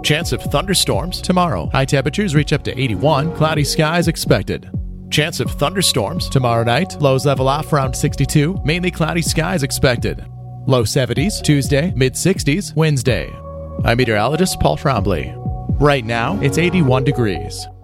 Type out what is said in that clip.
Chance of thunderstorms tomorrow. High temperatures reach up to 81. Cloudy skies expected. Chance of thunderstorms tomorrow night. Lows level off around 62. Mainly cloudy skies expected. Low 70s Tuesday, mid 60s Wednesday. I'm meteorologist Paul Trombley. Right now, it's 81 degrees.